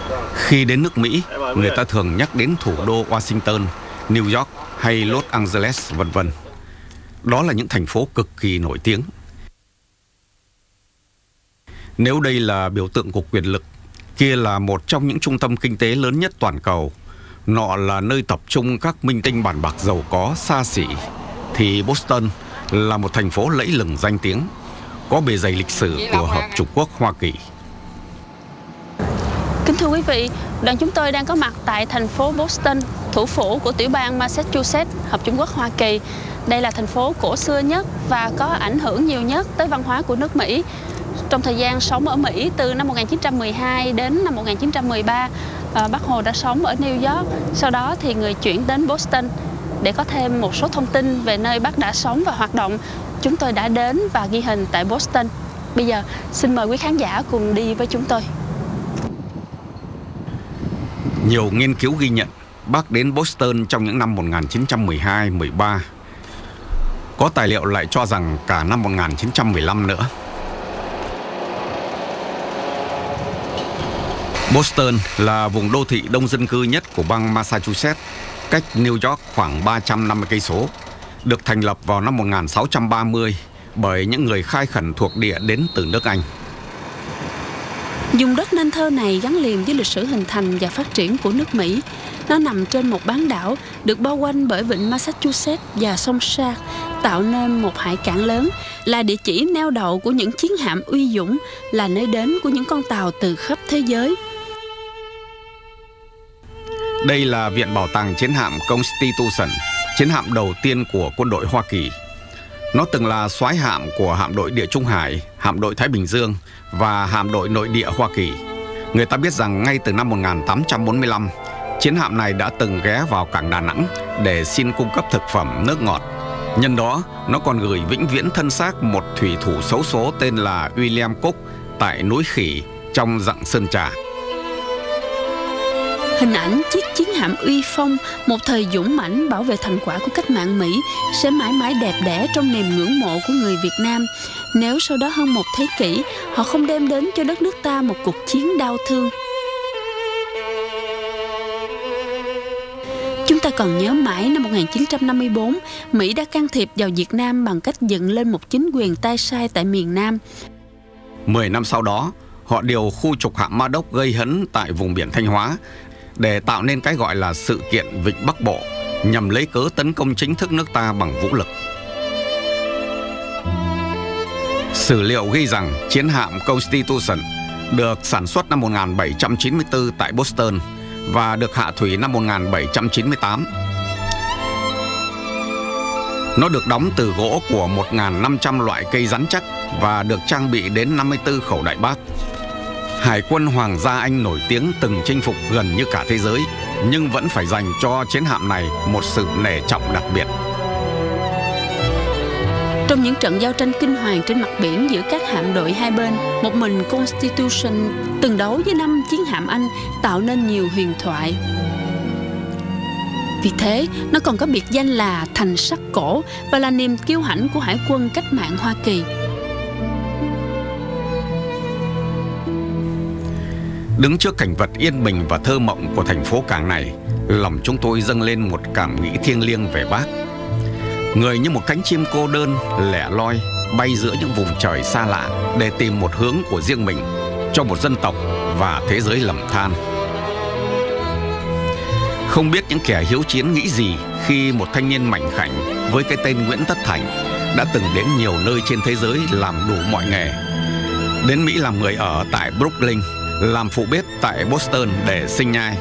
Khi đến nước Mỹ, người ta thường nhắc đến thủ đô Washington, New York hay Los Angeles, vân vân. Đó là những thành phố cực kỳ nổi tiếng. Nếu đây là biểu tượng của quyền lực, kia là một trong những trung tâm kinh tế lớn nhất toàn cầu, nọ là nơi tập trung các minh tinh bàn bạc giàu có, xa xỉ, thì Boston là một thành phố lẫy lừng danh tiếng, có bề dày lịch sử của Hợp Chủng Quốc Hoa Kỳ. Kính thưa quý vị, đoàn chúng tôi đang có mặt tại thành phố Boston, thủ phủ của tiểu bang Massachusetts, Hợp Chủng Quốc Hoa Kỳ. Đây là thành phố cổ xưa nhất và có ảnh hưởng nhiều nhất tới văn hóa của nước Mỹ. Trong thời gian sống ở Mỹ từ năm 1912 đến năm 1913, Bác Hồ đã sống ở New York. Sau đó thì người chuyển đến Boston. Để có thêm một số thông tin về nơi Bác đã sống và hoạt động, chúng tôi đã đến và ghi hình tại Boston. Bây giờ xin mời quý khán giả cùng đi với chúng tôi. Nhiều nghiên cứu ghi nhận Bác đến Boston trong những năm 1912-13. Có tài liệu lại cho rằng cả năm 1915 nữa. Boston là vùng đô thị đông dân cư nhất của bang Massachusetts, cách New York khoảng 350 cây số, được thành lập vào năm 1630 bởi những người khai khẩn thuộc địa đến từ nước Anh. Vùng đất nên thơ này gắn liền với lịch sử hình thành và phát triển của nước Mỹ. Nó nằm trên một bán đảo được bao quanh bởi vịnh Massachusetts và sông Sac, tạo nên một hải cảng lớn, là địa chỉ neo đậu của những chiến hạm uy dũng, là nơi đến của những con tàu từ khắp thế giới. Đây là viện bảo tàng chiến hạm Constitution, chiến hạm đầu tiên của quân đội Hoa Kỳ. Nó từng là soái hạm của hạm đội Địa Trung Hải, hạm đội Thái Bình Dương và hạm đội nội địa Hoa Kỳ. Người ta biết rằng ngay từ năm 1845, chiến hạm này đã từng ghé vào cảng Đà Nẵng để xin cung cấp thực phẩm, nước ngọt. Nhân đó, nó còn gửi vĩnh viễn thân xác một thủy thủ xấu số tên là William Cook tại núi Khỉ trong dặng Sơn Trà. Hình ảnh chiếc chiến hạm uy phong, một thời dũng mãnh bảo vệ thành quả của cách mạng Mỹ sẽ mãi mãi đẹp đẽ trong niềm ngưỡng mộ của người Việt Nam, nếu sau đó hơn một thế kỷ họ không đem đến cho đất nước ta một cuộc chiến đau thương. Chúng ta còn nhớ mãi năm 1954, Mỹ đã can thiệp vào Việt Nam bằng cách dựng lên một chính quyền tay sai tại miền Nam. 10 năm sau đó, họ điều khu trục hạm Ma Đốc gây hấn tại vùng biển Thanh Hóa để tạo nên cái gọi là sự kiện Vịnh Bắc Bộ, nhằm lấy cớ tấn công chính thức nước ta bằng vũ lực. Sử liệu ghi rằng chiến hạm Constitution được sản xuất năm 1794 tại Boston và được hạ thủy năm 1798. Nó được đóng từ gỗ của 1.500 loại cây rắn chắc và được trang bị đến 54 khẩu đại bác. Hải quân Hoàng gia Anh nổi tiếng từng chinh phục gần như cả thế giới, nhưng vẫn phải dành cho chiến hạm này một sự nể trọng đặc biệt. Trong những trận giao tranh kinh hoàng trên mặt biển giữa các hạm đội hai bên, một mình Constitution từng đấu với 5 chiến hạm Anh, tạo nên nhiều huyền thoại. Vì thế, nó còn có biệt danh là thành sắt cổ và là niềm kiêu hãnh của Hải quân cách mạng Hoa Kỳ. Đứng trước cảnh vật yên bình và thơ mộng của thành phố cảng này, lòng chúng tôi dâng lên một cảm nghĩ thiêng liêng về Bác. Người như một cánh chim cô đơn, lẻ loi, bay giữa những vùng trời xa lạ để tìm một hướng của riêng mình cho một dân tộc và thế giới lầm than. Không biết những kẻ hiếu chiến nghĩ gì khi một thanh niên mảnh khảnh với cái tên Nguyễn Tất Thành đã từng đến nhiều nơi trên thế giới làm đủ mọi nghề. Đến Mỹ làm người ở tại Brooklyn, làm phụ bếp tại Boston để sinh nhai,